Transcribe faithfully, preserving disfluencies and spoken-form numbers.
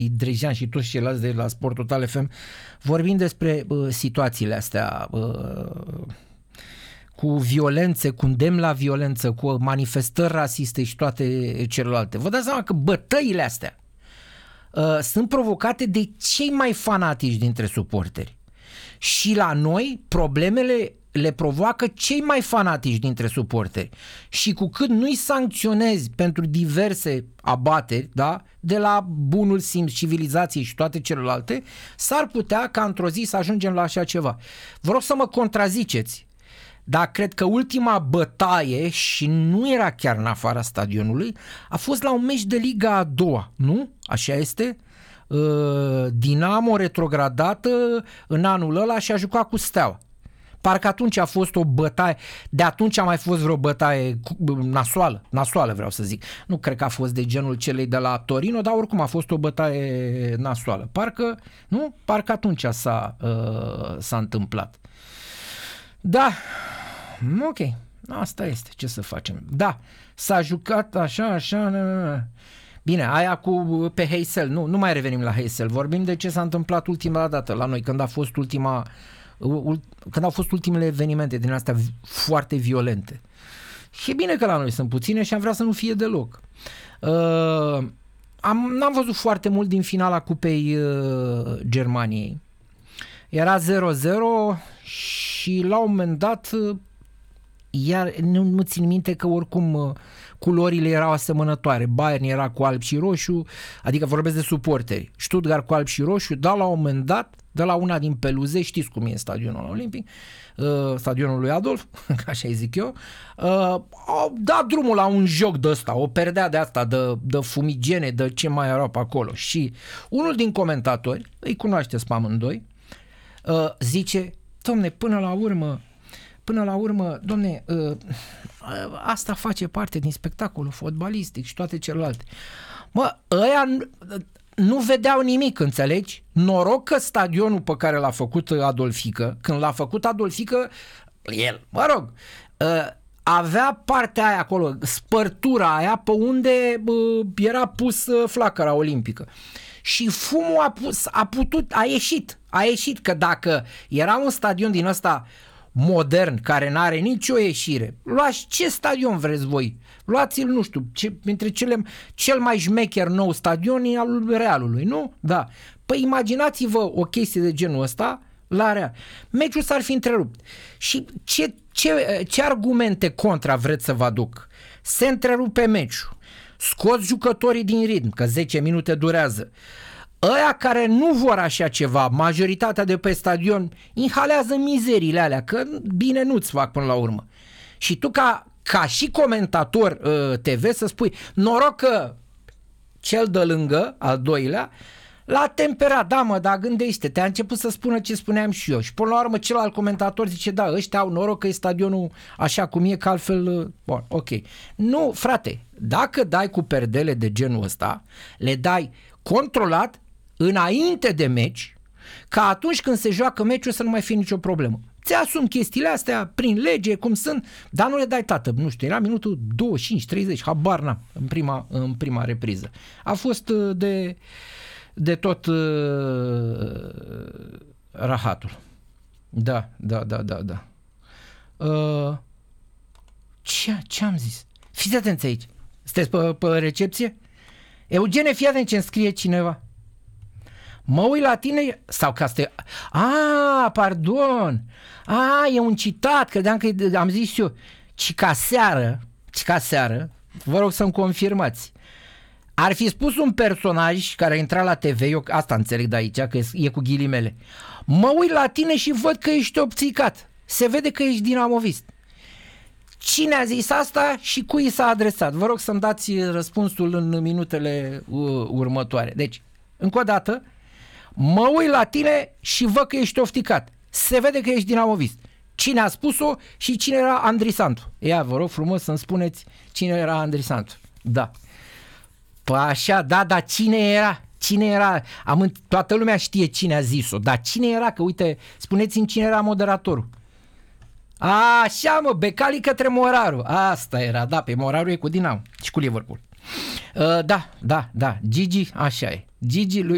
Drejan și toți ceilalți de la Sport Total F M, vorbim despre uh, situațiile astea uh, cu violențe, cu îndemn la violență, cu manifestări rasiste și toate celelalte. Vă dați seama că bătăile astea uh, sunt provocate de cei mai fanatici dintre suporteri. Și la noi problemele le provoacă cei mai fanatici dintre suporteri. Și cu cât nu-i sancționezi pentru diverse abateri, da, de la bunul simț, civilizației și toate celelalte, s-ar putea ca într-o zi să ajungem la așa ceva. Vă rog să mă contraziceți, dar cred că ultima bătaie, și nu era chiar în afara stadionului, a fost la un meci de Liga a doua, nu? Așa este? Dinamo retrogradată în anul ăla și a jucat cu Steaua. Parcă atunci a fost o bătaie, de atunci a mai fost vreo bătaie nasoală, nasoală vreau să zic. Nu cred că a fost de genul celei de la Torino, dar oricum a fost o bătaie nasoală. Parcă, nu? Parcă atunci s-a, uh, s-a întâmplat. Da, ok, asta este, ce să facem. Da, s-a jucat așa, așa, bine, aia cu pe Heysel, nu, nu mai revenim la Heysel, vorbim de ce s-a întâmplat ultima dată la noi, când a fost ultima, când au fost ultimele evenimente din astea foarte violente. Și e bine că la noi sunt puține și am vrea să nu fie deloc. Uh, am, n-am văzut foarte mult din finala Cupei uh, Germaniei. Era zero zero și la un moment dat, iar nu, nu țin minte că oricum culorile erau asemănătoare. Bayern era cu alb și roșu, adică vorbesc de suporteri. Stuttgart cu alb și roșu, dar la un moment dat, de la una din peluze, știți cum e stadionul olimpic, uh, stadionul lui Adolf, așa îi zic eu, uh, au dat drumul la un joc de ăsta, o perdea de asta, de, de fumigene, de ce mai erau pe acolo. Și unul din comentatori, îi cunoașteți pe amândoi, uh, zice, domne, până la urmă, Până la urmă, domne, uh, asta face parte din spectacolul fotbalistic și toate celelalte. Mă, ăia nu vedeau nimic, înțelegi? Noroc că stadionul pe care l-a făcut Adolfică, când l-a făcut Adolfică, el, mă rog, uh, avea partea aia acolo, spărtura aia pe unde uh, era pus uh, flacăra olimpică. Și fumul a, pus, a putut, a ieșit, a ieșit, că dacă era un stadion din ăsta modern, care n-are nicio ieșire, luați ce stadion vreți voi, luați-l, nu știu, ce, între cele, cel mai șmecher nou stadion e al Realului, nu? Da. Păi imaginați-vă o chestie de genul ăsta la Real. Meciul s-ar fi întrerupt. Și ce, ce, ce argumente contra vreți să vă aduc? Se întrerupe meciul, scoți jucătorii din ritm, că zece minute durează. Ăia care nu vor așa ceva, majoritatea de pe stadion, inhalează mizeriile alea, că bine nu-ți fac până la urmă. Și tu ca, ca și comentator uh, T V să spui, noroc că cel de lângă, al doilea, l-a temperat, da mă, dar gândește, te-a început să spună ce spuneam și eu. Și până la urmă celălalt comentator zice, da, ăștia au noroc că e stadionul așa cum e, că altfel, uh, bon, ok. Nu, frate, dacă dai cu perdele de genul ăsta, le dai controlat, înainte de meci, ca atunci când se joacă meciul să nu mai fie nicio problemă. Ți-asumi chestiile astea prin lege, cum sunt, dar nu le dai, tată, nu știu, era minutul douăzeci și cinci treizeci, habar n-am, în prima, în prima repriză. A fost de, de tot uh, rahatul. Da, da, da, da, da. Uh, ce, ce am zis? Fiți atenți aici. Sunteți pe, pe recepție? Eugene, fii atent ce-mi scrie cineva. Mă uit la tine, sau ca să te... A, pardon, a, e un citat, credeam că am zis eu, ci ca seară, ci ca seară, vă rog să-mi confirmați, ar fi spus un personaj care a intrat la T V, eu asta înțeleg de aici, că e cu ghilimele, mă uit la tine și văd că ești obțicat, se vede că ești dinamovist. Cine a zis asta și cui s-a adresat? Vă rog să-mi dați răspunsul în minutele uh, următoare. Deci, încă o dată, mă uit la tine și văd că ești ofticat. Se vede că ești dinamovist. Cine a spus-o și cine era Andrei Santu? Ia, vă rog frumos să-mi spuneți cine era Andrei Santu. Da. Păi așa, da, dar cine era? Cine era? Am, toată lumea știe cine a zis-o, dar cine era? Că uite, spuneți-mi cine era moderatorul. A, așa mă, Becali către Moraru. Asta era, da, pe Moraru e cu Dinamo și cu Liverpool. Uh, da, da, da, Gigi, așa e. Gigi lui